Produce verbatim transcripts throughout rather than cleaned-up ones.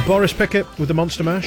Boris Pickett with the Monster Mash.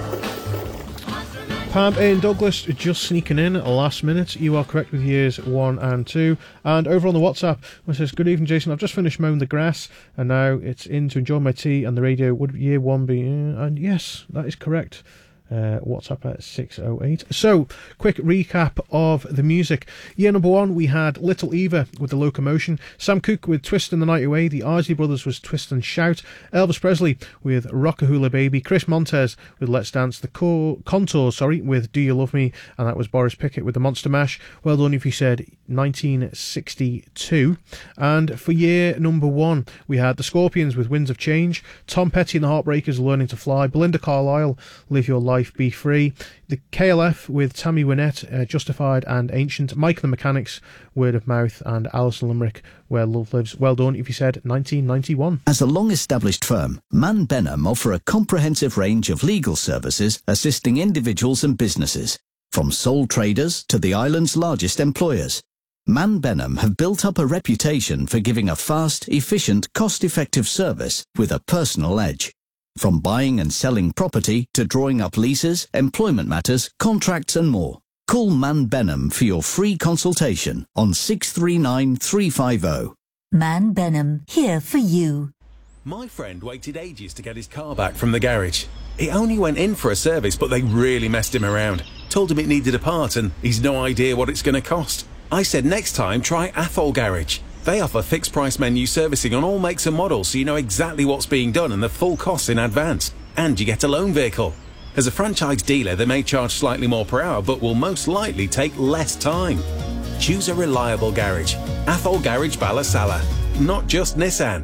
Pam in Douglas just sneaking in last minute. You are correct with years one and two. And over on the WhatsApp, it says, good evening, Jason. I've just finished mowing the grass and now it's in to enjoy my tea and the radio. Would year one be? Uh, and yes, that is correct. Uh, WhatsApp at six oh eight. So, quick recap of the music. Year number one, we had Little Eva with The Locomotion, Sam Cooke with Twist and the Night Away, the Isley Brothers was Twist and Shout, Elvis Presley with Rockahula Baby, Chris Montez with Let's Dance, The Co- Contours sorry, with Do You Love Me, and that was Boris Pickett with The Monster Mash. Well done if you said nineteen sixty-two. And for year number one, we had The Scorpions with Winds of Change, Tom Petty and the Heartbreakers, Learning to Fly, Belinda Carlisle, Live Your Life, Be Free, the K L F with Tammy Wynette, uh, Justified and Ancient, Mike and the Mechanics, Word of Mouth, and Alison Limerick, Where Love Lives. Well done if you said nineteen ninety-one. As a long-established firm, Mann Benham offer a comprehensive range of legal services assisting individuals and businesses, from sole traders to the island's largest employers. Mann Benham have built up a reputation for giving a fast, efficient, cost-effective service with a personal edge. From buying and selling property to drawing up leases, employment matters, contracts and more. Call Mann Benham for your free consultation on six three nine, three five zero. Mann Benham, here for you. My friend waited ages to get his car back from the garage. It only went in for a service, but they really messed him around. Told him it needed a part and he's no idea what it's going to cost. I said next time try Athol Garage. They offer fixed price menu servicing on all makes and models, so you know exactly what's being done and the full costs in advance. And you get a loan vehicle. As a franchise dealer, they may charge slightly more per hour, but will most likely take less time. Choose a reliable garage. Athol Garage Ballasalla, not just Nissan.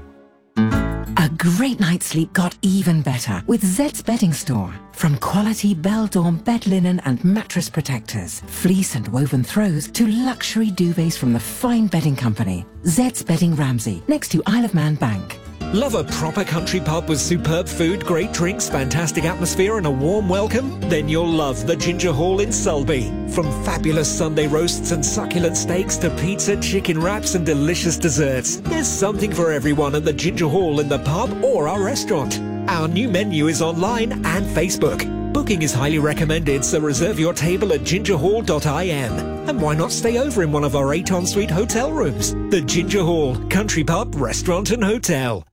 A great night's sleep got even better with Zed's Bedding Store. From quality Bell-Dorm bed linen and mattress protectors, fleece and woven throws to luxury duvets from the fine bedding company. Zed's Bedding Ramsey, next to Isle of Man Bank. Love a proper country pub with superb food, great drinks, fantastic atmosphere and a warm welcome? Then you'll love the Ginger Hall in Sulby. From fabulous Sunday roasts and succulent steaks to pizza, chicken wraps and delicious desserts, there's something for everyone at the Ginger Hall in the pub or our restaurant. Our new menu is online and Facebook. Booking is highly recommended, so reserve your table at ginger hall dot I M. And why not stay over in one of our eight ensuite hotel rooms? The Ginger Hall, country pub, restaurant and hotel.